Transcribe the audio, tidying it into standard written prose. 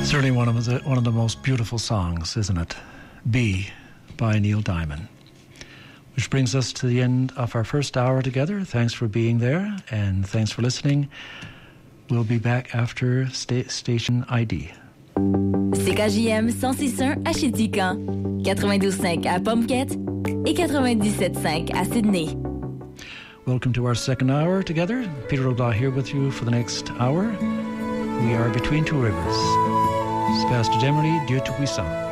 Certainly one of the most beautiful songs, isn't it? Be by Neil Diamond. Which brings us to the end of our first hour together. Thanks for being there and thanks for listening. We'll be back after station ID. CKJM 106.1 à Chéticamp, 92.5 à Pomquette et 97.5 à Sydney. Welcome to our second hour together. Peter O'Glaw here with you for the next hour. We are between two rivers. C'est Pastor Demery, Dieu Tout-Puissant.